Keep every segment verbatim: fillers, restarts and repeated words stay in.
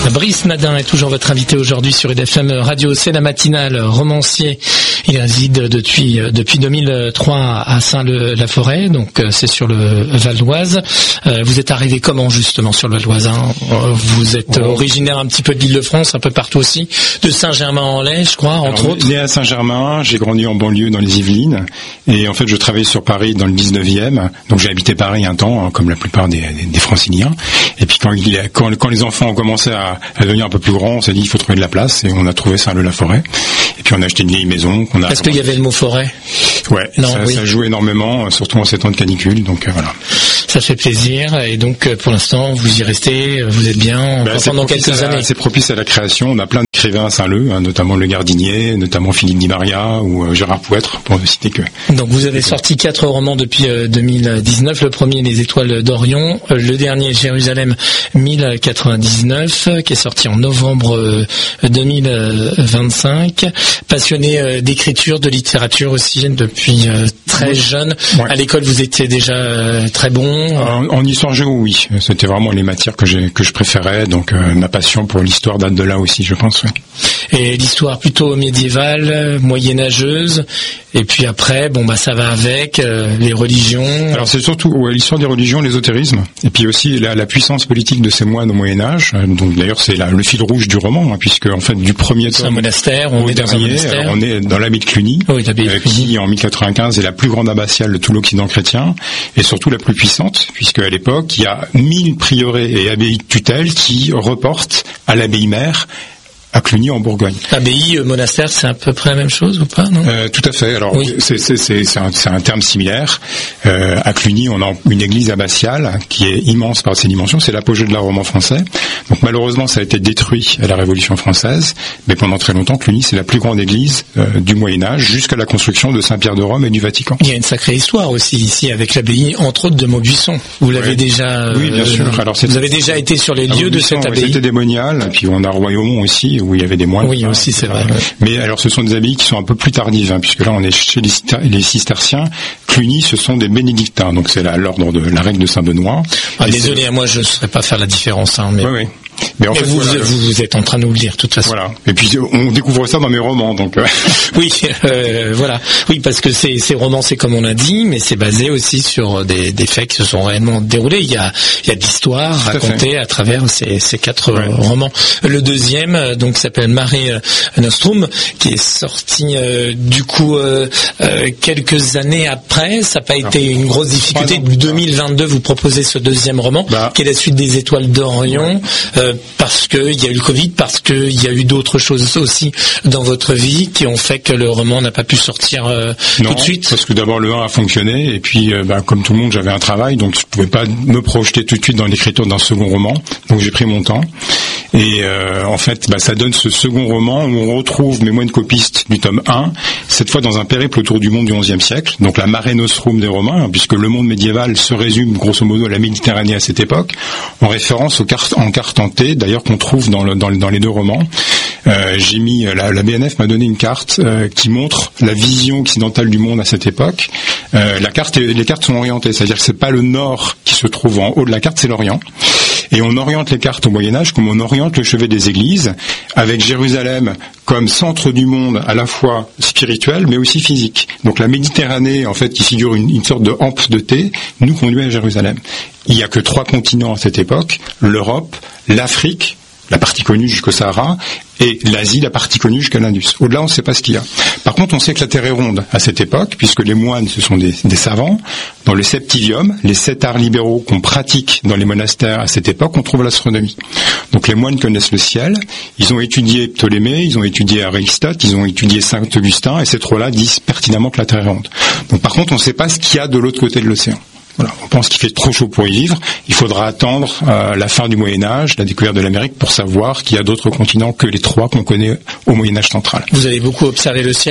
Brice Nadin est toujours votre invité aujourd'hui sur U F M Radio. C'est la matinale. Romancier, il réside depuis depuis deux mille trois à Saint-Leu-la-Forêt, donc c'est sur le Val d'Oise. Euh, vous êtes arrivé comment justement sur le Val d'Oise, hein? Vous êtes oh. originaire un petit peu de l'Île-de-France, un peu partout aussi, de Saint-Germain-en-Laye, je crois, entre Alors, autres. Né à Saint-Germain, j'ai grandi en banlieue dans les Yvelines, et en fait je travaillais sur Paris dans le dix-neuvième, donc j'ai habité Paris un temps, hein, comme la plupart des, des, des Franciliens. Et puis quand, il, quand, quand les enfants ont commencé à, à devenir un peu plus grands, on s'est dit il faut trouver de la place, et on a trouvé Saint-Leu-la-Forêt. Et puis on a acheté une vieille maison. Qu'on a Est-ce qu'il y avait le mot forêt? Ouais, non, ça, oui. ça joue énormément, surtout en ces temps de canicule, donc euh, voilà. Ça fait plaisir, et donc pour l'instant vous y restez, vous êtes bien ben, pendant quelques la, années. C'est propice à la création, on a plein d'écrivains à Saint-Leu, hein, notamment Le Gardinier, notamment Philippe Di Maria ou euh, Gérard Pouêtre, pour ne citer que. Donc vous avez sorti quatre romans depuis euh, deux mille dix-neuf, le premier Les Étoiles d'Orion, euh, le dernier Jérusalem mille quatre-vingt-dix-neuf, euh, qui est sorti en novembre euh, deux mille vingt-cinq. Passionné euh, d'écriture, de littérature aussi depuis euh, très jeune. Ouais. À l'école vous étiez déjà euh, très bon. En, en histoire géo, oui, c'était vraiment les matières que j'ai que je préférais, donc euh, ma passion pour l'histoire date de là aussi, je pense. Ouais. Et l'histoire plutôt médiévale, moyenâgeuse, et puis après, bon bah ça va avec euh, les religions. Alors c'est surtout ouais, l'histoire des religions, l'ésotérisme, et puis aussi la, la puissance politique de ces moines au Moyen Âge. Donc d'ailleurs c'est la, le fil rouge du roman, hein, puisque en fait du premier tome un monastère, on au est dernier, dans un monastère. On est dans l'abbaye de Cluny, oui, l'abbaye de euh, Cluny. qui en mille quatre-vingt-quinze est la plus grande abbatiale de tout l'Occident chrétien, et surtout la plus puissante, puisque à l'époque il y a mille prieurés et abbayes de tutelle qui reportent à l'abbaye mère à Cluny en Bourgogne. Abbaye, euh, monastère, c'est à peu près la même chose ou pas, non? euh, Tout à fait. Alors oui. c'est, c'est, c'est, c'est, un, c'est un terme similaire. Euh, à Cluny, on a une église abbatiale qui est immense par ses dimensions. C'est l'apogée de l'art roman français. Donc malheureusement, ça a été détruit à la Révolution française. Mais pendant très longtemps, Cluny, c'est la plus grande église euh, du Moyen Âge, jusqu'à la construction de Saint-Pierre de Rome et du Vatican. Il y a une sacrée histoire aussi ici avec l'abbaye, entre autres de Maubuisson. Vous l'avez oui. déjà. Euh, oui, bien sûr. Alors vous avez déjà été sur les lieux de cette abbaye. C'était démonial. Puis on a Royaumont aussi, où il y avait des moines. Oui, aussi, c'est vrai. Mais alors, ce sont des abbayes qui sont un peu plus tardives, hein, puisque là, on est chez les, les cisterciens. Cluny, ce sont des bénédictins, donc c'est la, l'ordre de la règle de Saint-Benoît. Ah, désolé, moi, je ne saurais pas faire la différence, hein, mais. Oui, oui. Mais en Mais fait, vous, voilà, vous, vous êtes en train de nous le dire, de toute façon. Voilà. Et puis on découvre ça dans mes romans, donc. Euh... Oui, euh, voilà. Oui, parce que c'est, ces romans, c'est comme on a dit, mais c'est basé aussi sur des, des faits qui se sont réellement déroulés. Il y a, il y a de l'histoire racontée à, à travers ces, ces quatre ouais. romans. Le deuxième, donc, s'appelle Mare Nostrum, qui est sorti euh, du coup euh, euh, quelques années après. Ça n'a pas été Alors, une grosse difficulté. deux mille vingt-deux, vous proposez ce deuxième roman, bah. qui est la suite des Étoiles d'Orion. Ouais. Euh, parce qu'il y a eu le Covid, parce qu'il y a eu d'autres choses aussi dans votre vie qui ont fait que le roman n'a pas pu sortir euh, non, tout de suite. Parce que d'abord le un a fonctionné, et puis euh, bah, comme tout le monde, j'avais un travail, donc je pouvais pas me projeter tout de suite dans l'écriture d'un second roman, donc j'ai pris mon temps. Et euh, en fait, bah, ça donne ce second roman où on retrouve mes moines copistes du tome un, cette fois dans un périple autour du monde du onzième siècle, donc la Mare Nostrum des Romains, hein, puisque le monde médiéval se résume grosso modo à la Méditerranée à cette époque, en référence aux cartes en carte en T, d'ailleurs qu'on trouve dans, le, dans, dans les deux romans. Euh, j'ai mis la, la B N F m'a donné une carte euh, qui montre la vision occidentale du monde à cette époque. Euh, la carte, les cartes sont orientées, c'est-à-dire que c'est pas le nord qui se trouve en haut de la carte, c'est l'Orient. Et on oriente les cartes au Moyen-Âge comme on oriente le chevet des églises, avec Jérusalem comme centre du monde à la fois spirituel mais aussi physique. Donc la Méditerranée, en fait, qui figure une, une sorte de hampe de thé, nous conduit à Jérusalem. Il n'y a que trois continents à cette époque, l'Europe, l'Afrique, la partie connue jusqu'au Sahara, et l'Asie, la partie connue jusqu'à l'Indus. Au-delà, on ne sait pas ce qu'il y a. Par contre, on sait que la Terre est ronde à cette époque, puisque les moines, ce sont des, des savants. Dans le septivium, les sept arts libéraux qu'on pratique dans les monastères à cette époque, on trouve l'astronomie. Donc les moines connaissent le ciel, ils ont étudié Ptolémée, ils ont étudié Aristote, ils ont étudié Saint-Augustin, et ces trois-là disent pertinemment que la Terre est ronde. Donc par contre, on ne sait pas ce qu'il y a de l'autre côté de l'océan. Voilà, on pense qu'il fait trop chaud pour y vivre. Il faudra attendre euh, la fin du Moyen-Âge, la découverte de l'Amérique, pour savoir qu'il y a d'autres continents que les trois qu'on connaît au Moyen-Âge central. Vous avez beaucoup observé le ciel aussi ?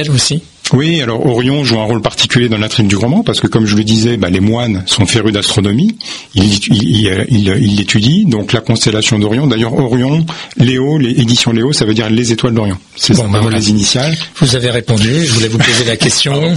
Oui, alors Orion joue un rôle particulier dans l'intrigue du roman parce que, comme je le disais, bah, les moines sont férus d'astronomie, ils il, il, il l'étudient, donc la constellation d'Orion. D'ailleurs, Orion, Léo, les éditions Léo, ça veut dire les étoiles d'Orion. C'est bon, ça, bah, voilà. Les initiales. Vous avez répondu, je voulais vous poser la question,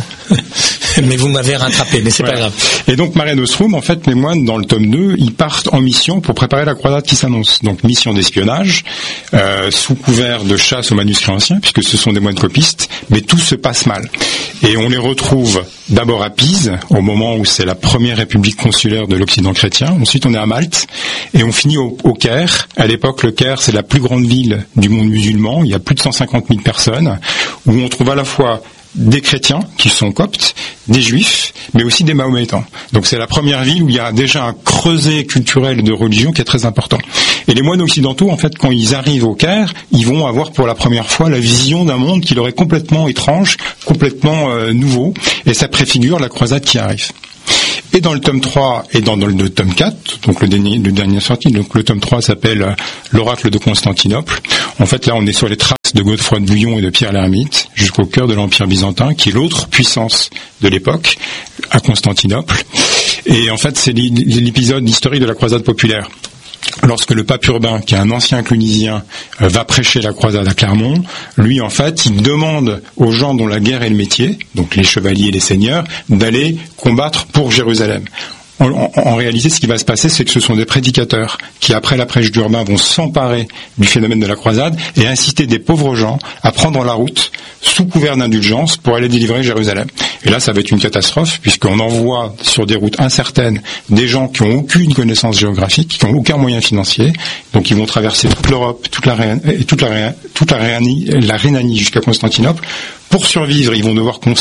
mais vous m'avez rattrapé, mais c'est ouais. pas grave. Et donc, Mare Nostrum, en fait, les moines, dans le tome deux, ils partent en mission pour préparer la croisade qui s'annonce. Donc, mission d'espionnage, euh, sous couvert de chasse aux manuscrits anciens, puisque ce sont des moines copistes, mais tout se passe mal. Et on les retrouve d'abord à Pise, au moment où c'est la première république consulaire de l'Occident chrétien. Ensuite, on est à Malte, et on finit au, au Caire. À l'époque, le Caire, c'est la plus grande ville du monde musulman. Il y a plus de cent cinquante mille personnes, où on trouve à la fois des chrétiens, qui sont coptes, des juifs, mais aussi des mahométans. Donc c'est la première ville où il y a déjà un creuset culturel de religion qui est très important. Et les moines occidentaux, en fait, quand ils arrivent au Caire, ils vont avoir pour la première fois la vision d'un monde qui leur est complètement étrange, complètement euh, nouveau, et ça préfigure la croisade qui arrive. Et dans le tome trois et dans, dans le tome quatre, donc le dernier, le dernier sorti, donc le tome trois s'appelle l'Oracle de Constantinople. En fait, là, on est sur les traces de Godefroy de Bouillon et de Pierre l'Ermite, jusqu'au cœur de l'Empire byzantin, qui est l'autre puissance de l'époque, à Constantinople. Et en fait, c'est l'épisode historique de la croisade populaire. Lorsque le pape Urbain, qui est un ancien clunisien, va prêcher la croisade à Clermont, lui, en fait, il demande aux gens dont la guerre est le métier, donc les chevaliers et les seigneurs, d'aller combattre pour Jérusalem. En, en, en réalité, ce qui va se passer, c'est que ce sont des prédicateurs qui, après la prêche d'Urbain, vont s'emparer du phénomène de la croisade et inciter des pauvres gens à prendre la route sous couvert d'indulgence pour aller délivrer Jérusalem. Et là, ça va être une catastrophe, puisqu'on envoie sur des routes incertaines des gens qui n'ont aucune connaissance géographique, qui n'ont aucun moyen financier, donc ils vont traverser toute l'Europe, toute la, et toute la, toute la Rhénanie, la Rhénanie jusqu'à Constantinople. Pour survivre, ils vont devoir cons,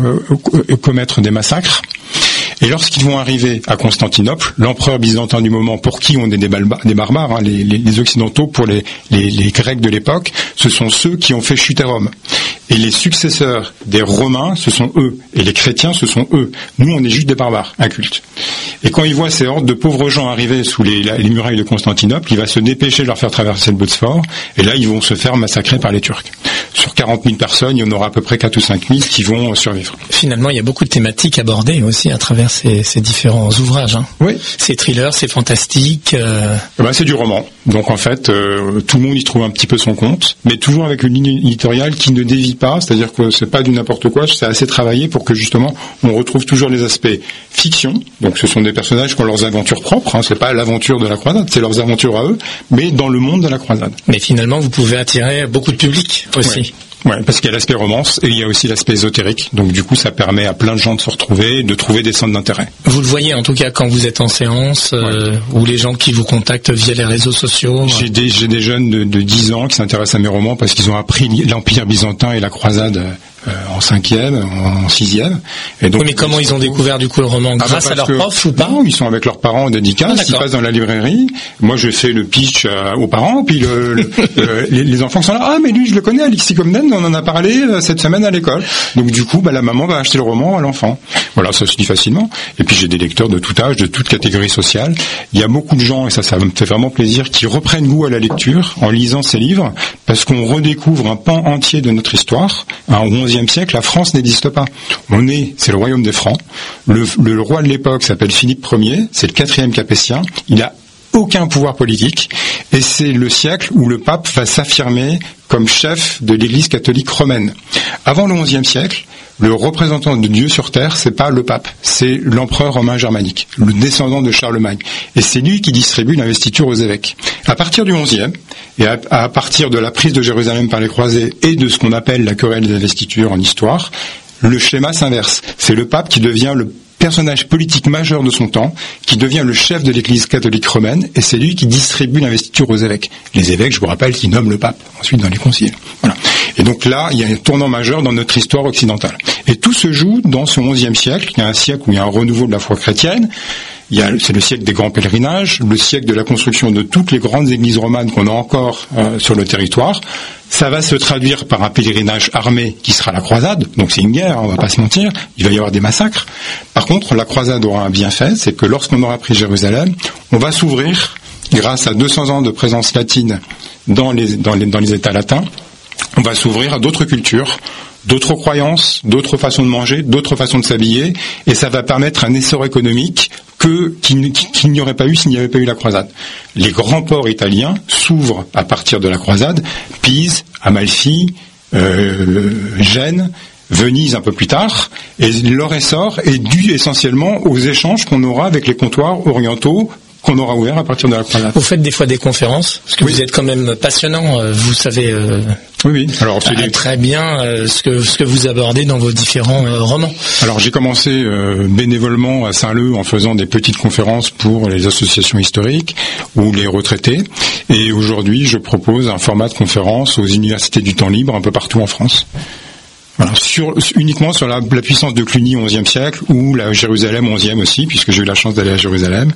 euh, commettre des massacres. Et lorsqu'ils vont arriver à Constantinople, l'empereur byzantin du moment, pour qui on est des, balba, des barbares, hein, les, les, les occidentaux, pour les, les, les Grecs de l'époque, ce sont ceux qui ont fait chuter Rome. Et les successeurs des Romains, ce sont eux. Et les chrétiens, ce sont eux. Nous, on est juste des barbares, incultes. Et quand il voit ces hordes de pauvres gens arriver sous les, les murailles de Constantinople, il va se dépêcher de leur faire traverser le Bosphore. Et là, ils vont se faire massacrer par les Turcs. Sur quarante mille personnes, il y en aura à peu près quatre ou cinq mille qui vont survivre. Finalement, il y a beaucoup de thématiques abordées aussi à travers ces, ces différents ouvrages. Hein. Oui. C'est thriller, c'est fantastique. Euh... Ben, c'est du roman. Donc en fait, euh, tout le monde y trouve un petit peu son compte, mais toujours avec une ligne éditoriale qui ne dévie pas, c'est-à-dire que c'est pas du n'importe quoi, c'est assez travaillé pour que justement on retrouve toujours les aspects fiction. Donc ce sont des personnages qui ont leurs aventures propres, hein, c'est pas l'aventure de la croisade, c'est leurs aventures à eux, mais dans le monde de la croisade. Mais finalement, vous pouvez attirer beaucoup de public aussi. Ouais. Ouais, parce qu'il y a l'aspect romance et il y a aussi l'aspect ésotérique. Donc du coup, ça permet à plein de gens de se retrouver, de trouver des centres d'intérêt. Vous le voyez en tout cas quand vous êtes en séance, euh, ouais. ou les gens qui vous contactent via les réseaux sociaux. J'ai des, j'ai des jeunes de, de dix ans qui s'intéressent à mes romans parce qu'ils ont appris l'Empire byzantin et la croisade euh, en cinquième, en sixième. Et donc, oui, mais comment ils ont découvert du coup le roman? Grâce ah bah à leurs profs ou pas? Non, ils sont avec leurs parents en dédicace, ah, ils passent dans la librairie. Moi, je fais le pitch euh, aux parents, puis le, le, euh, les, les enfants sont là. Ah, mais lui, je le connais, Alexis Comnène, on en a parlé euh, cette semaine à l'école. Donc du coup, bah, la maman va acheter le roman à l'enfant. Voilà, ça se dit facilement. Et puis j'ai des lecteurs de tout âge, de toute catégorie sociale. Il y a beaucoup de gens, et ça, ça me fait vraiment plaisir, qui reprennent goût à la lecture en lisant ces livres, parce qu'on redécouvre un pan entier de notre histoire. Hein, au onzième siècle, la France n'existe pas. On est, c'est le royaume des Francs. Le, le, le roi de l'époque s'appelle Philippe Ier, c'est le quatrième Capétien. Il a aucun pouvoir politique, et c'est le siècle où le pape va s'affirmer comme chef de l'Église catholique romaine. Avant le onzième siècle, le représentant de Dieu sur terre, c'est pas le pape, c'est l'empereur romain germanique, le descendant de Charlemagne. Et c'est lui qui distribue l'investiture aux évêques. À partir du onzième, et à, à partir de la prise de Jérusalem par les croisés et de ce qu'on appelle la querelle des investitures en histoire, le schéma s'inverse. C'est le pape qui devient le personnage politique majeur de son temps, qui devient le chef de l'Église catholique romaine, et c'est lui qui distribue l'investiture aux évêques. Les évêques, je vous rappelle, qui nomment le pape, ensuite dans les conciles. Voilà. Et donc là, il y a un tournant majeur dans notre histoire occidentale. Et tout se joue dans ce onzième siècle. Il y a un siècle où il y a un renouveau de la foi chrétienne. Il y a, c'est le siècle des grands pèlerinages, le siècle de la construction de toutes les grandes églises romanes qu'on a encore euh, sur le territoire. Ça va se traduire par un pèlerinage armé qui sera la croisade. Donc c'est une guerre, on va pas se mentir. Il va y avoir des massacres. Par contre, la croisade aura un bienfait, c'est que lorsqu'on aura pris Jérusalem, on va s'ouvrir, grâce à deux cents ans de présence latine dans les, dans les, dans les États latins, on va s'ouvrir à d'autres cultures, d'autres croyances, d'autres façons de manger, d'autres façons de s'habiller, et ça va permettre un essor économique que qu'il, qu'il n'y aurait pas eu s'il n'y avait pas eu la croisade. Les grands ports italiens s'ouvrent à partir de la croisade, Pise, Amalfi, euh, Gênes, Venise un peu plus tard, et leur essor est dû essentiellement aux échanges qu'on aura avec les comptoirs orientaux qu'on aura ouverts à partir de la croisade. Vous faites des fois des conférences, parce que oui. Vous êtes quand même passionnant, vous savez euh, oui, oui. Alors, c'est euh, des... très bien euh, ce que ce que vous abordez dans vos différents euh, romans. Alors j'ai commencé euh, bénévolement à Saint-Leu en faisant des petites conférences pour les associations historiques ou les retraités, et aujourd'hui je propose un format de conférence aux universités du temps libre un peu partout en France. Voilà, sur, uniquement sur la, la puissance de Cluny au onzième siècle ou la Jérusalem onzième aussi, puisque j'ai eu la chance d'aller à Jérusalem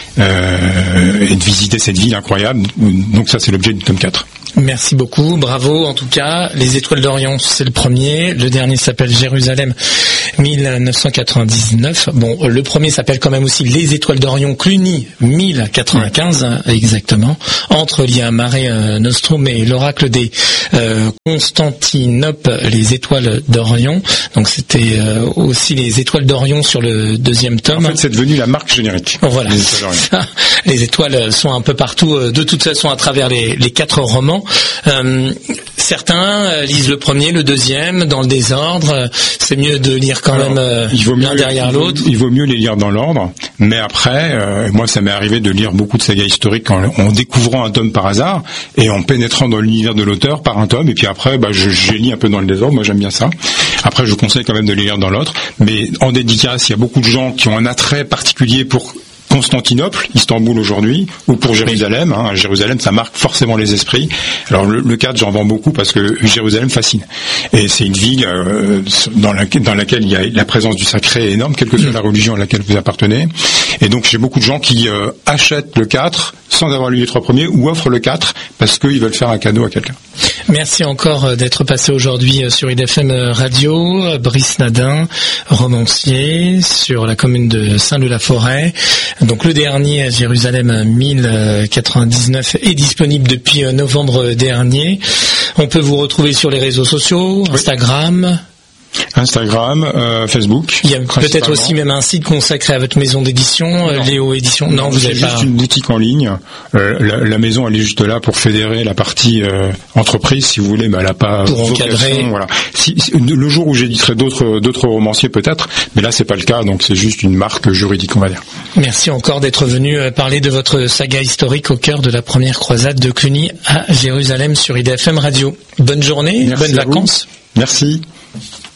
euh, et de visiter cette ville incroyable. Donc ça, c'est l'objet du tome quatre. Merci beaucoup, bravo en tout cas. Les Étoiles d'Orient, c'est le premier. Le dernier s'appelle Jérusalem mille neuf cent quatre-vingt-dix-neuf. Bon, le premier s'appelle quand même aussi Les Étoiles d'Orient Cluny mille quatre-vingt-quinze, hein, exactement. Entre l'I A Mare Nostrum et l'oracle des euh, Constantinople, les Étoiles d'Orient. Donc c'était euh, aussi les Étoiles d'Orient sur le deuxième tome. En fait, c'est devenu la marque générique. Voilà. Les étoiles, les étoiles sont un peu partout, de toute façon, à travers les, les quatre romans. Euh, certains lisent le premier, le deuxième, dans le désordre. C'est mieux de lire quand Alors, même euh, l'un derrière il vaut, l'autre. Il vaut mieux les lire dans l'ordre. Mais après, euh, moi, ça m'est arrivé de lire beaucoup de sagas historiques en, en découvrant un tome par hasard et en pénétrant dans l'univers de l'auteur par un tome. Et puis après, bah, je, je les lis un peu dans le désordre. Moi, j'aime bien ça. Après, je conseille quand même de les lire dans l'autre. Mais en dédicace, il y a beaucoup de gens qui ont un attrait particulier pour Constantinople, Istanbul aujourd'hui, ou pour Jérusalem. Hein. Jérusalem, ça marque forcément les esprits. Alors le, le cadre, j'en vends beaucoup parce que Jérusalem fascine. Et c'est une ville euh, dans, la, dans laquelle il y a la présence du sacré énorme, quelle que soit la religion à laquelle vous appartenez. Et donc j'ai beaucoup de gens qui euh, achètent le quatre sans avoir lu les trois premiers ou offrent le quatre parce qu'ils veulent faire un cadeau à quelqu'un. Merci encore d'être passé aujourd'hui sur I D F M Radio. Brice Nadin, romancier sur la commune de Saint-Leu-la-Forêt. Donc le dernier, Jérusalem mille quatre-vingt-dix-neuf, est disponible depuis novembre dernier. On peut vous retrouver sur les réseaux sociaux, Instagram. Instagram, euh, Facebook. Il y a peut-être aussi même un site consacré à votre maison d'édition, euh, Léo Édition. Non, non, vous avez juste pas... une boutique en ligne. Euh, la, la maison, elle est juste là pour fédérer la partie euh, entreprise, si vous voulez, mais elle n'a pas pour encadrer. Voilà. Si, si, le jour où j'éditerai d'autres d'autres romanciers peut-être, mais là c'est pas le cas, donc c'est juste une marque juridique, on va dire. Merci encore d'être venu parler de votre saga historique au cœur de la première croisade de Cluny à Jérusalem sur I D F M Radio. Bonne journée, Merci bonnes vacances. Merci.